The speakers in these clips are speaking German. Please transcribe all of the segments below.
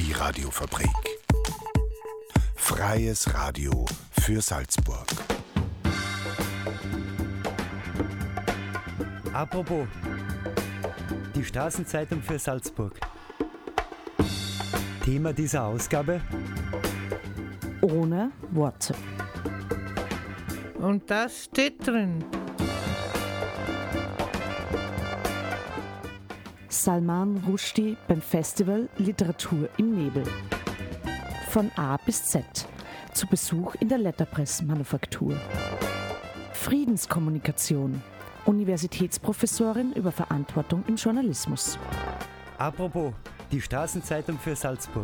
Die Radiofabrik. Freies Radio für Salzburg. Apropos, die Straßenzeitung für Salzburg. Thema dieser Ausgabe: ohne Worte. Und das steht drin. Salman Rushdie beim Festival Literatur im Nebel. Von A bis Z. Zu Besuch in der Letterpress-Manufaktur. Friedenskommunikation. Universitätsprofessorin über Verantwortung im Journalismus. Apropos, die Straßenzeitung für Salzburg.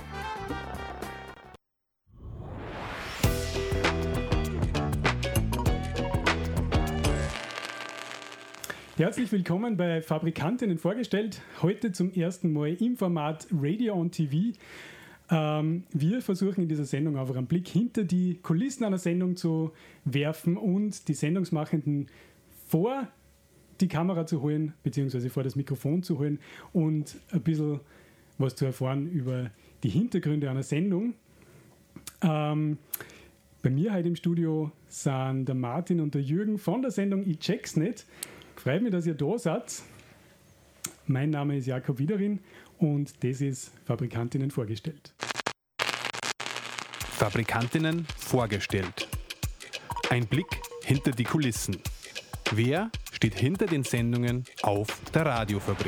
Herzlich willkommen bei Fabrikantinnen vorgestellt. Heute zum ersten Mal im Format Radio on TV. Wir versuchen in dieser Sendung einfach einen Blick hinter die Kulissen einer Sendung zu werfen und die Sendungsmachenden vor die Kamera zu holen, beziehungsweise vor das Mikrofon zu holen und ein bisschen was zu erfahren über die Hintergründe einer Sendung. Bei mir heute im Studio sind der Martin und der Jürgen von der Sendung Ich check's nicht. Freut mich, dass ihr da seid. Mein Name ist Jakob Wiederin und das ist Fabrikantinnen vorgestellt. Fabrikantinnen vorgestellt. Ein Blick hinter die Kulissen. Wer steht hinter den Sendungen auf der Radiofabrik?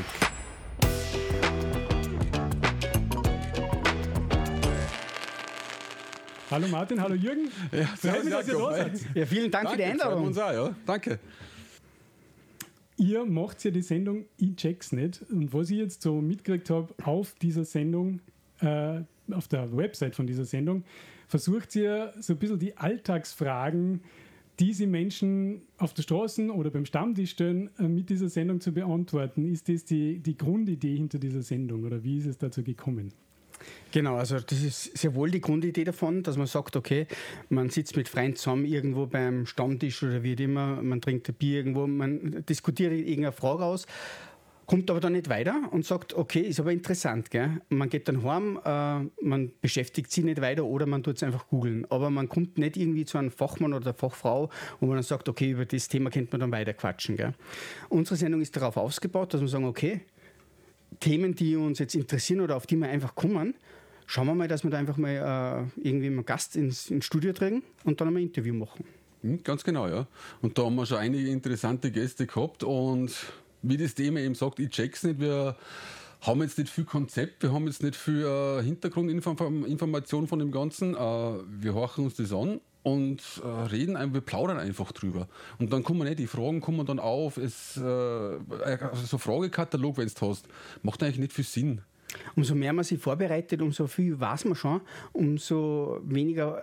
Hallo Martin, hallo Jürgen. Ja, freut mich, dass ihr da seid. Ja, vielen Dank für die Einladung. Uns auch, ja. Danke. Ihr macht ja die Sendung Ich check's nicht. Und was ich jetzt so mitgekriegt habe auf dieser Sendung, auf der Website von dieser Sendung, versucht ihr so ein bisschen die Alltagsfragen, die sie Menschen auf der Straße oder beim Stammtisch stellen, mit dieser Sendung zu beantworten. Ist das die Grundidee hinter dieser Sendung oder wie ist es dazu gekommen? Genau, also das ist sehr wohl die Grundidee davon, dass man sagt, okay, man sitzt mit Freunden zusammen irgendwo beim Stammtisch oder wie immer, man trinkt ein Bier irgendwo, man diskutiert irgendeine Frage aus, kommt aber dann nicht weiter und sagt, okay, ist aber interessant, gell? Man geht dann heim, man beschäftigt sich nicht weiter oder man tut es einfach googeln, aber man kommt nicht irgendwie zu einem Fachmann oder einer Fachfrau, wo man dann sagt, okay, über das Thema könnte man dann weiter quatschen, gell? Unsere Sendung ist darauf ausgebaut, dass wir sagen, okay, Themen, die uns jetzt interessieren oder auf die wir einfach kommen, schauen wir mal, dass wir da einfach mal irgendwie einen Gast ins Studio tragen und dann einmal ein Interview machen. Ganz genau, ja. Und da haben wir schon einige interessante Gäste gehabt und wie das Thema eben sagt, ich check's nicht, wir haben jetzt nicht viel Konzept, wir haben jetzt nicht viel Hintergrundinformation von dem Ganzen, wir horchen uns das an und wir plaudern einfach drüber. Und dann kommen die Fragen kommen dann auf, so Fragekatalog, wenn du hast, macht eigentlich nicht viel Sinn. Umso mehr man sich vorbereitet, umso viel weiß man schon, umso weniger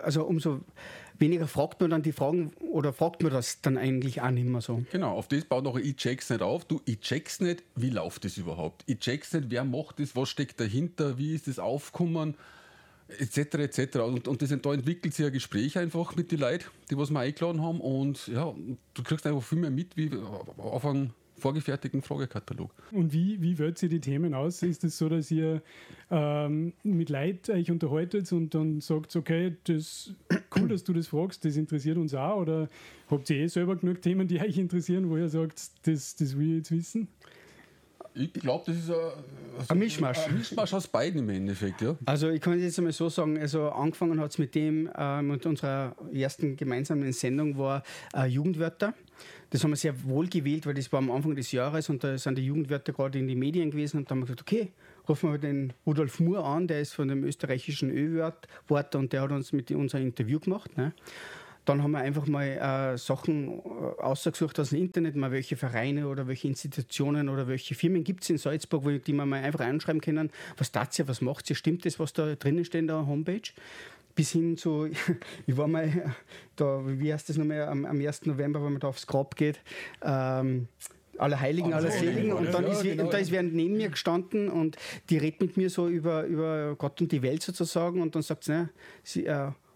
fragt man dann die Fragen oder fragt man das dann eigentlich auch nicht mehr so. Genau, auf das baut noch Ich check's nicht auf. Ich check's nicht, wie läuft das überhaupt? Ich check's nicht, wer macht das, was steckt dahinter, wie ist das aufgekommen, etc. etc. Und da entwickelt sich ein Gespräch einfach mit den Leuten, die was wir eingeladen haben und ja, du kriegst einfach viel mehr mit, wie auf einem vorgefertigten Fragekatalog. Und wie wählt ihr die Themen aus? Ist es so, dass ihr mit Leuten euch unterhaltet und dann sagt, okay, das cool, dass du das fragst, das interessiert uns auch? Oder habt ihr selber genug Themen, die euch interessieren, wo ihr sagt, das will ich jetzt wissen? Ich glaube, das ist ein Mischmasch. Ein Mischmasch aus beiden im Endeffekt, ja. Also ich kann jetzt einmal so sagen, also angefangen hat es mit unserer ersten gemeinsamen Sendung war Jugendwörter. Das haben wir sehr wohl gewählt, weil das war am Anfang des Jahres und da sind die Jugendwörter gerade in den Medien gewesen und da haben wir gesagt, okay, rufen wir den Rudolf Mohr an, der ist von dem österreichischen Ö-Wort und der hat uns mit uns ein Interview gemacht, ne? Dann haben wir einfach mal Sachen ausgesucht aus dem Internet, mal welche Vereine oder welche Institutionen oder welche Firmen gibt es in Salzburg, die man mal einfach anschreiben können, was tat ihr, was macht ihr, stimmt das, was da drinnen steht in der Homepage? Bis hin zu, ich war mal da, wie heißt das nochmal, am 1. November, wenn man da aufs Grab geht, Allerheiligen, Allerseligen. Und dann ist wer neben mir gestanden und die redet mit mir so über Gott und die Welt sozusagen und dann sagt sie,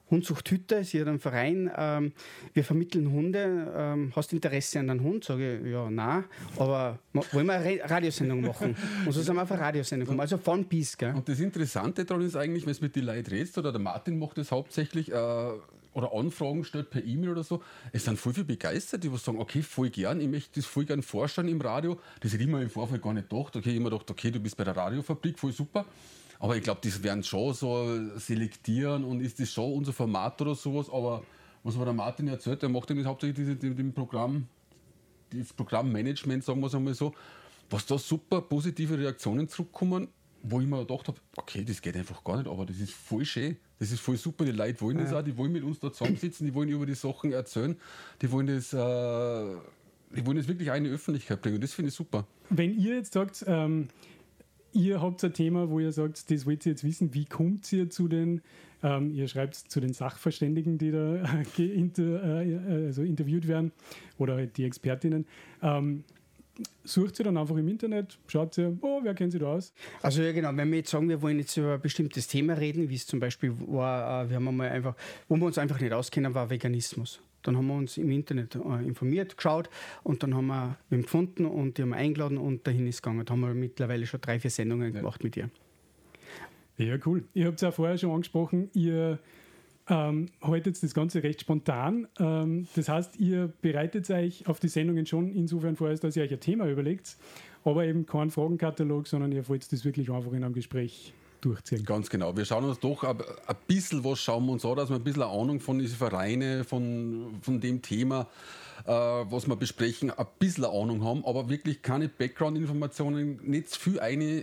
Hundzuchthüter, sie hat einen Verein, wir vermitteln Hunde, hast du Interesse an einem Hund? Sage ich, ja, nein, aber wollen wir eine Radiosendung machen? Und so sind wir auf eine Radiosendung gekommen, also Fun Peace, gell? Und das Interessante daran ist eigentlich, wenn es mit den Leuten redest, oder der Martin macht das hauptsächlich, oder Anfragen stellt per E-Mail oder so, es sind voll viel begeistert, die sagen, okay, voll gern, ich möchte das voll gern vorstellen im Radio. Das hätte ich mir im Vorfeld gar nicht gedacht. Okay, ich immer gedacht, okay, du bist bei der Radiofabrik, voll super. Aber ich glaube, das werden schon so selektieren und ist das schon unser Format oder sowas. Aber was mir der Martin erzählt, der macht das hauptsächlich das Programmmanagement, sagen wir es einmal so, was da super positive Reaktionen zurückkommen, wo ich mir gedacht habe, okay, das geht einfach gar nicht, aber das ist voll schön, das ist voll super, die Leute wollen das auch, die wollen mit uns da zusammensitzen, die wollen über die Sachen erzählen, die wollen das wirklich eine Öffentlichkeit bringen und das finde ich super. Wenn ihr jetzt sagt, ihr habt ein Thema, wo ihr sagt, das wollt ihr jetzt wissen, wie kommt ihr zu den, ihr schreibt zu den Sachverständigen, die da interviewt werden oder die Expertinnen, sucht sie dann einfach im Internet, schaut sie, wer kennt sich da aus? Also ja genau, wenn wir jetzt sagen, wir wollen jetzt über ein bestimmtes Thema reden, wie es zum Beispiel war, wir haben einmal einfach, wo wir uns einfach nicht auskennen, war Veganismus. Dann haben wir uns im Internet informiert, geschaut und dann haben wir ihn gefunden und die haben wir eingeladen und dahin ist gegangen. Da haben wir mittlerweile schon 3-4 Sendungen gemacht mit ihr. Ja, cool. Ihr habt es auch vorher schon angesprochen, ihr haltet das Ganze recht spontan. Das heißt, ihr bereitet euch auf die Sendungen schon insofern vor, als dass ihr euch ein Thema überlegt, aber eben keinen Fragenkatalog, sondern ihr wollt das wirklich einfach in einem Gespräch durchziehen. Ganz genau. Wir schauen uns doch ein bisschen was schauen wir uns an, dass wir ein bisschen eine Ahnung von diesen Vereinen, von dem Thema, was wir besprechen, ein bisschen eine Ahnung haben, aber wirklich keine Background-Informationen, nicht zu viel,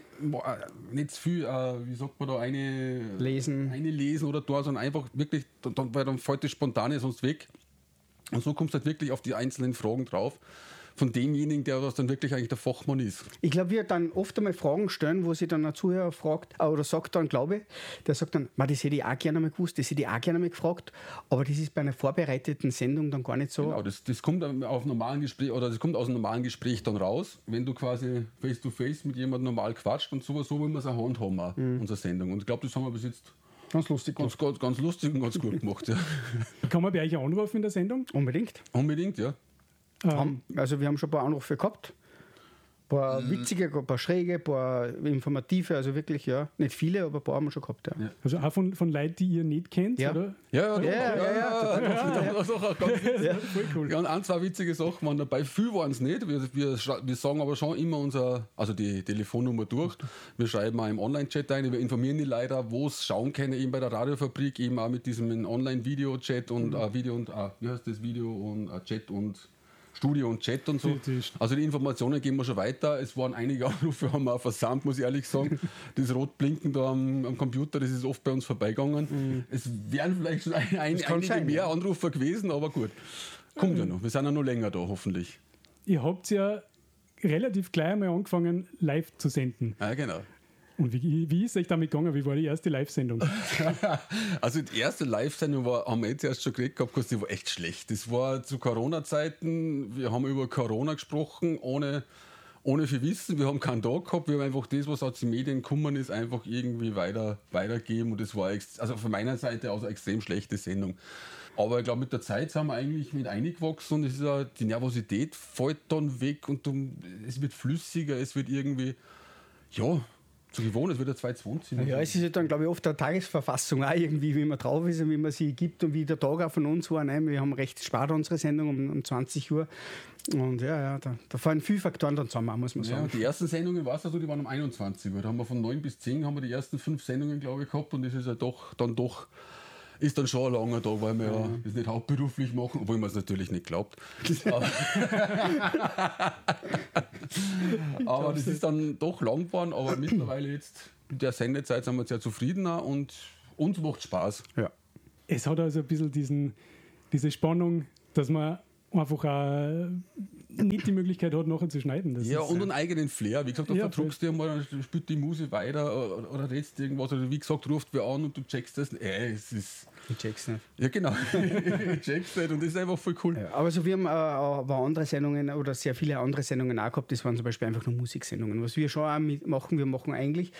wie sagt man da, eine lesen oder da, sondern einfach wirklich, weil dann fällt das Spontane sonst weg. Und so kommst du halt wirklich auf die einzelnen Fragen drauf. Von demjenigen, der das dann wirklich eigentlich der Fachmann ist. Ich glaube, wir dann oft einmal Fragen stellen, wo sich dann ein Zuhörer fragt, oder sagt dann, glaube ich, der sagt dann, das hätte ich auch gerne mal gewusst, das hätte ich auch gerne mal gefragt, aber das ist bei einer vorbereiteten Sendung dann gar nicht so. Genau, das kommt auf normalen Gespräch, oder das kommt aus einem normalen Gespräch dann raus, wenn du quasi face to face mit jemandem normal quatscht und sowas, so wollen wir es auch handhaben, unsere Sendung. Und ich glaube, das haben wir bis jetzt ganz lustig und ganz gut gemacht. Ja. Kann man bei euch anrufen in der Sendung? Unbedingt, ja. Also wir haben schon ein paar Anrufe gehabt. Ein paar witzige, ein paar schräge, ein paar informative, also wirklich, ja, nicht viele, aber ein paar haben wir schon gehabt. Ja. Also auch von Leuten, die ihr nicht kennt, oder? Ja. Voll cool. Ja, und ein, zwei witzige Sachen waren dabei. Viel waren es nicht. Wir sagen aber schon immer die Telefonnummer durch. Wir schreiben auch im Online-Chat ein. Wir informieren die Leute, wo es schauen können, eben bei der Radiofabrik, eben auch mit diesem Online-Video-Chat und Video und, wie heißt das, Video und Chat und Studio und Chat und so. Also die Informationen gehen wir schon weiter. Es waren einige Anrufe, haben wir auch versandt, muss ich ehrlich sagen. Das Rotblinken da am Computer, das ist oft bei uns vorbeigegangen. Es wären vielleicht schon einige mehr Anrufer gewesen, aber gut. Kommt ja noch. Wir sind ja noch länger da, hoffentlich. Ihr habt ja relativ gleich einmal angefangen, live zu senden. Ja, genau. Und wie ist euch damit gegangen? Wie war die erste Live-Sendung? Also die erste Live-Sendung haben wir jetzt erst schon geredet gehabt, die war echt schlecht. Das war zu Corona-Zeiten, wir haben über Corona gesprochen, ohne viel Wissen. Wir haben keinen Tag gehabt, wir haben einfach das, was aus den Medien gekommen ist, einfach irgendwie weitergeben. Und das war also von meiner Seite aus eine extrem schlechte Sendung. Aber ich glaube, mit der Zeit sind wir eigentlich mit eingewachsen und es ist auch, die Nervosität fällt dann weg und es wird flüssiger, es wird irgendwie, ja, zu gewohnt, es wird ein 220. Ja, es ist ja dann, glaube ich, oft eine Tagesverfassung auch irgendwie, wie man drauf ist und wie man sie gibt und wie der Tag auch von uns war. Nein, wir haben recht spät unsere Sendung um 20 Uhr. Und da fallen viele Faktoren dann zusammen, muss man sagen. Ja, die ersten Sendungen, weißt du, die waren um 21 Uhr. Da haben wir von 9 bis 10 haben wir die ersten 5 Sendungen, glaube ich, gehabt und das ist ja doch ist dann schon ein langer Tag, weil wir das nicht hauptberuflich machen, obwohl man es natürlich nicht glaubt. Aber das ist dann doch lang geworden, aber mittlerweile jetzt mit der Sendezeit sind wir sehr zufrieden und uns macht Spaß. Ja. Es hat also ein bisschen diese Spannung, dass man einfach auch nicht die Möglichkeit hat, nachher zu schneiden. Das ja, und einen eigenen Flair. Wie gesagt, da verdruckst du mal, dann spielt die Musik weiter oder redest irgendwas. Oder wie gesagt, ruft wer an und du checkst das. Ich check's nicht. Ja, genau. Ich check's nicht und das ist einfach voll cool. Ja, aber so, wir haben aber andere Sendungen oder sehr viele andere Sendungen auch gehabt. Das waren zum Beispiel einfach nur Musiksendungen. Was wir schon auch machen, wir machen eigentlich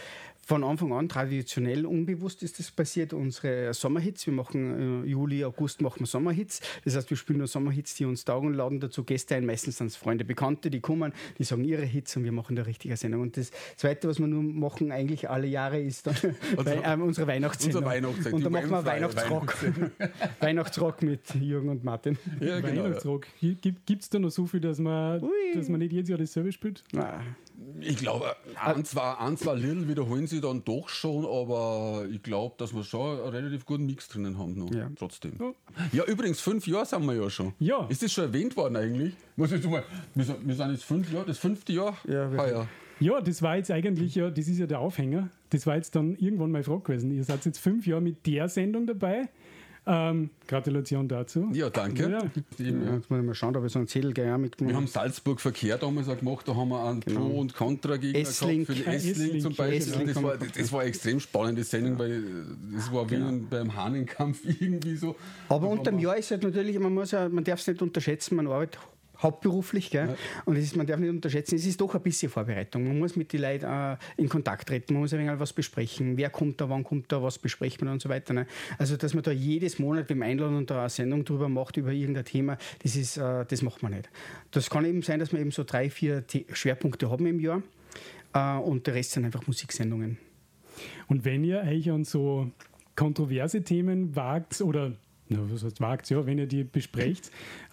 von Anfang an traditionell unbewusst ist das passiert, unsere Sommerhits. Wir machen Juli, August machen wir Sommerhits. Das heißt, wir spielen nur Sommerhits, die uns taugen und laden dazu Gäste ein. Meistens sind es Freunde, Bekannte, die kommen, die sagen ihre Hits und wir machen eine richtige Sendung. Und das Zweite, was wir nur machen, eigentlich alle Jahre, ist dann unsere Weihnachtssendung. Und da machen wir Weihnachtsrock. Weihnachtsrock mit Jürgen und Martin. Ja, genau, Weihnachtsrock. Gibt es da noch so viel, dass man nicht jedes Jahr dasselbe spielt? Ich glaube, ein, zwei Little wiederholen sie dann doch schon, aber ich glaube, dass wir schon einen relativ guten Mix drinnen haben noch, trotzdem. Ja, übrigens, 5 Jahre sind wir ja schon. Ja. Ist das schon erwähnt worden eigentlich? Wir sind jetzt 5 Jahre, das 5. Jahr? Ja, Ja, das war jetzt eigentlich, das ist ja der Aufhänger. Das war jetzt dann irgendwann mal Frage gewesen. Ihr seid jetzt 5 Jahre mit der Sendung dabei. Gratulation dazu. Ja, danke. Ja. Jetzt muss ich mal schauen, ob ich so einen Zettel gleich mitgemacht. Wir haben Salzburg Verkehr damals auch gemacht, da haben wir einen Pro- und Contra-Gegner gehabt für die Essling zum Beispiel. Das war eine extrem spannende Sendung, weil das war wie beim Hahnenkampf irgendwie so. Aber unterm Jahr ist halt natürlich, man darf es nicht unterschätzen, man arbeitet hauptberuflich, gell? Ja. Und man darf nicht unterschätzen, es ist doch ein bisschen Vorbereitung. Man muss mit den Leuten in Kontakt treten, man muss ein wenig was besprechen. Wer kommt da, wann kommt da, was bespricht man und so weiter. Ne? Also, dass man da jedes Monat beim Einladen und da eine Sendung drüber macht, über irgendein Thema, das macht man nicht. Das kann eben sein, dass wir eben so 3, 4 Schwerpunkte haben im Jahr und der Rest sind einfach Musiksendungen. Und wenn ihr euch an so kontroverse Themen wagt, oder was heißt wagt, wenn ihr die besprecht,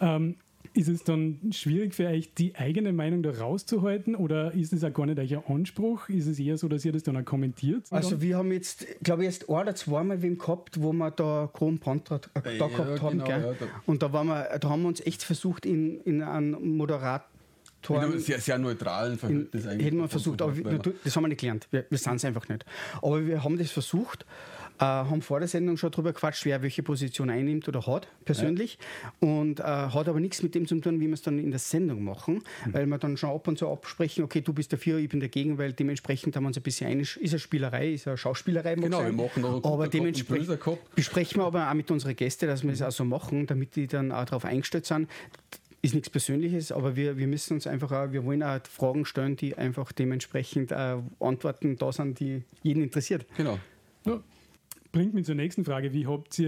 ist es dann schwierig für euch, die eigene Meinung da rauszuhalten oder ist es auch gar nicht euer Anspruch? Ist es eher so, dass ihr das dann auch kommentiert? Also wir haben jetzt, glaube ich, erst 1 oder 2 Mal wem gehabt, wo wir da groben Brand gehabt haben. Genau, gell? Und da haben wir uns echt versucht, in einen Moderator in einem sehr, sehr neutralen Verhältnis eigentlich. Hätten wir versucht, aber das haben wir nicht gelernt. Wir sind es einfach nicht. Aber wir haben das versucht, haben vor der Sendung schon darüber gequatscht, wer welche Position einnimmt oder hat, persönlich. Ja. Und hat aber nichts mit dem zu tun, wie wir es dann in der Sendung machen, weil wir dann schon ab und zu absprechen, okay, du bist dafür, ich bin dagegen, weil dementsprechend haben wir uns ein bisschen ist eine Spielerei, ist eine Schauspielerei. Genau, wir machen da aber dementsprechend besprechen wir aber auch mit unseren Gästen, dass wir es auch so machen, damit die dann auch darauf eingestellt sind. Ist nichts Persönliches, aber wir müssen uns einfach auch, wir wollen auch Fragen stellen, die einfach dementsprechend Antworten da sind, die jeden interessiert. Genau. Ja. Bringt mich zur nächsten Frage. Wie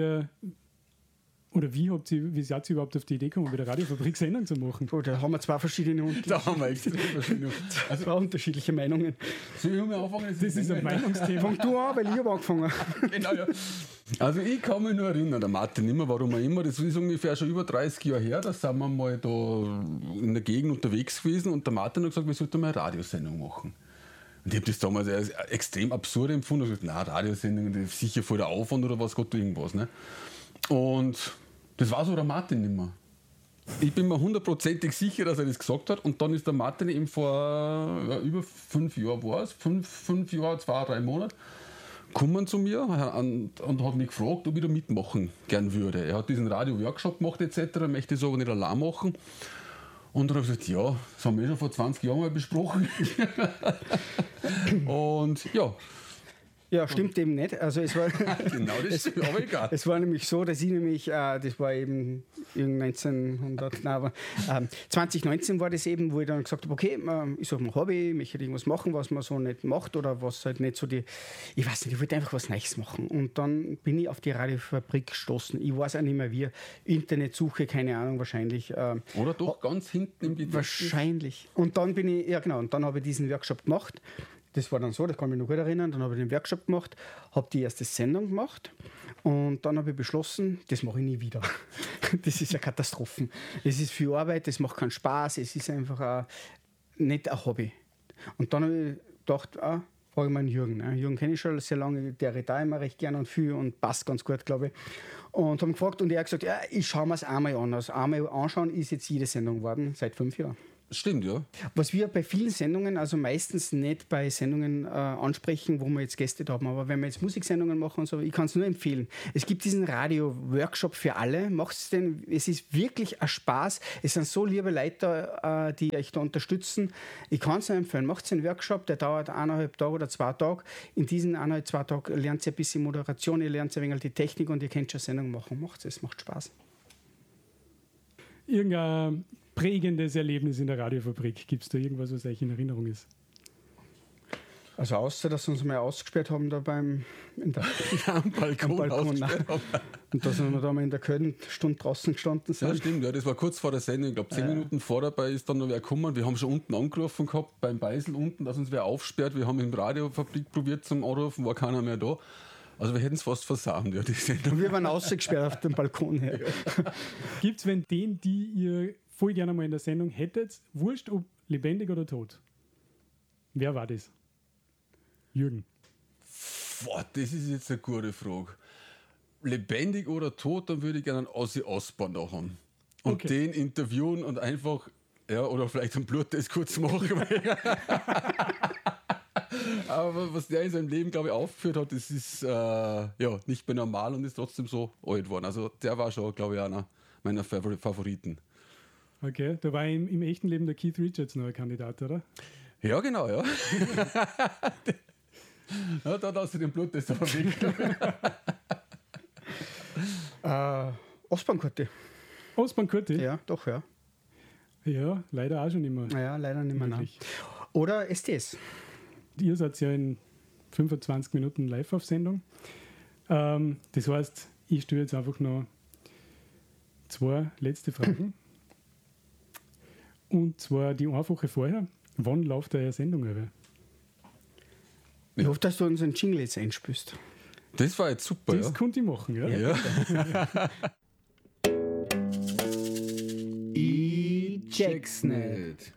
seid ihr überhaupt auf die Idee gekommen, bei der Radiofabrik Sendung zu machen? Oh, da haben wir 2 verschiedene zwei unterschiedliche Meinungen. Soll ich mal anfangen? Das ist ein Meinungsthema. Fang du an, weil ich habe angefangen. Genau, ja. Also ich kann mich nur erinnern, der Martin immer, warum auch immer, das ist ungefähr schon über 30 Jahre her, da sind wir mal da in der Gegend unterwegs gewesen und der Martin hat gesagt, wir sollten mal eine Radiosendung machen. Und ich habe das damals extrem absurd empfunden. Ich habe gesagt, Radiosendung, das ist sicher voll der Aufwand oder was Gott irgendwas. Ne? Und das war so der Martin nicht mehr. Ich bin mir 100% sicher, dass er das gesagt hat. Und dann ist der Martin eben vor über 5 Jahren, war es, 5 Jahre, 2, 3 Monate, kommen zu mir und hat mich gefragt, ob ich da mitmachen gern würde. Er hat diesen Radio-Workshop gemacht etc., möchte es aber nicht allein machen. Und dann habe ich gesagt, ja, das haben wir schon vor 20 Jahren mal besprochen. Und ja. Ja, stimmt eben nicht. Also es war genau, das ist aber egal. Es war nämlich so, dass ich nämlich, das war eben 2019 war das eben, wo ich dann gesagt habe, okay, ich suche ein Hobby, ich möchte irgendwas machen, was man so nicht macht oder was halt nicht so ich weiß nicht, ich wollte einfach was Neues machen. Und dann bin ich auf die Radiofabrik gestoßen. Ich weiß auch nicht mehr wie. Internetsuche, keine Ahnung, wahrscheinlich. Oder doch ganz hinten im Gedächtnis. Wahrscheinlich. Und dann und dann habe ich diesen Workshop gemacht. Das war dann so, das kann ich mich noch gut erinnern. Dann habe ich den Workshop gemacht, habe die erste Sendung gemacht und dann habe ich beschlossen, das mache ich nie wieder. Das ist eine Katastrophe. Es ist viel Arbeit, das macht keinen Spaß, es ist einfach nicht ein Hobby. Und dann habe ich gedacht, frage ich mal den Jürgen. Jürgen kenne ich schon sehr lange, der redet auch immer recht gern und viel und passt ganz gut, glaube ich. Und habe gefragt und er hat gesagt, ja, ich schaue mir es einmal an. Also einmal anschauen ist jetzt jede Sendung geworden, seit 5 Jahren. Stimmt, ja. Was wir bei vielen Sendungen, also meistens nicht bei Sendungen ansprechen, wo wir jetzt Gäste da haben, aber wenn wir jetzt Musiksendungen machen und so, ich kann es nur empfehlen. Es gibt diesen Radio-Workshop für alle. Macht's denn, es ist wirklich ein Spaß. Es sind so liebe Leute, die euch da unterstützen. Ich kann es nur empfehlen. Macht einen Workshop, der dauert 1,5 Tage oder 2 Tage. In diesen 1,5, 2 Tagen lernt ihr ein bisschen Moderation, ihr lernt ein wenig die Technik und ihr könnt schon Sendung machen. Macht es macht Spaß. Irgendein prägendes Erlebnis in der Radiofabrik? Gibt es da irgendwas, was euch in Erinnerung ist? Also außer, dass sie uns mal ausgesperrt haben da am Balkon ausgesperrt haben. Und dass wir da mal in der Köln Stunde draußen gestanden sind. Ja, stimmt, ja, das war kurz vor der Sendung. Ich glaube, 10 Minuten vor dabei ist dann noch wer gekommen. Wir haben schon unten angerufen gehabt, beim Beisel unten, dass uns wer aufsperrt. Wir haben in der Radiofabrik probiert zum Anrufen, war keiner mehr da. Also wir hätten es fast versaut, ja, die Sendung. Und wir waren ausgesperrt auf dem Balkon her. Gibt es, wenn den, die ihr voll gerne mal in der Sendung hättet, wurscht, ob lebendig oder tot? Wer war das? Jürgen. Boah, das ist jetzt eine gute Frage. Lebendig oder tot, dann würde ich gerne einen Ozzy Osbourne da haben. Und den interviewen und einfach, ja, oder vielleicht einen Bluttest kurz machen. Aber was der in seinem Leben, glaube ich, aufgeführt hat, das ist nicht mehr normal und ist trotzdem so alt geworden. Also der war schon, glaube ich, einer meiner Favoriten. Okay, da war im echten Leben der Keith Richards noch ein Kandidat, oder? Ja, genau, ja. Ja, da hast du den Bluttest aber weg. Osborne-Kurti. Osborne-Kurti? Ja, doch, ja. Ja, leider auch schon immer. Ja, leider nicht mehr. Nein. Oder STS. Ihr seid ja in 25 Minuten live auf Sendung. Das heißt, ich stelle jetzt einfach noch 2 letzte Fragen. Und zwar die einfache vorher. Wann läuft eure Sendung über? Ich hoffe, dass du unseren Jingle jetzt einspürst. Das war jetzt super, das konnte ich machen, ja. Ich check's nicht.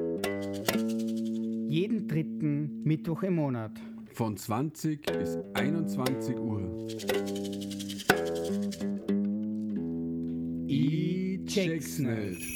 Jeden 3. Mittwoch im Monat. Von 20 bis 21 Uhr. Ich check's nicht.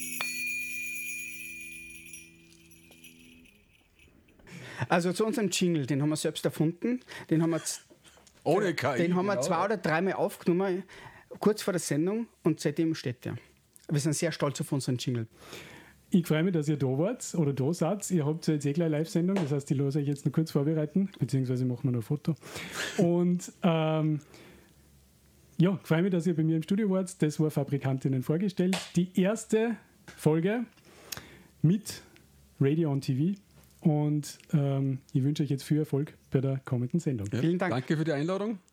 Also zu unserem Jingle, den haben wir selbst erfunden. Den haben wir ohne KI. Den haben wir 2 oder 3 Mal aufgenommen, kurz vor der Sendung, und seitdem steht der. Wir sind sehr stolz auf unseren Jingle. Ich freue mich, dass ihr da wart oder da seid. Ihr habt ja jetzt gleich Live-Sendung, das heißt, ich lasse euch jetzt noch kurz vorbereiten, beziehungsweise machen wir noch ein Foto. Und freue mich, dass ihr bei mir im Studio wart. Das war Fabrikantinnen vorgestellt. Die erste Folge mit Radio on TV. Und ich wünsche euch jetzt viel Erfolg bei der kommenden Sendung. Ja, vielen Dank. Danke für die Einladung.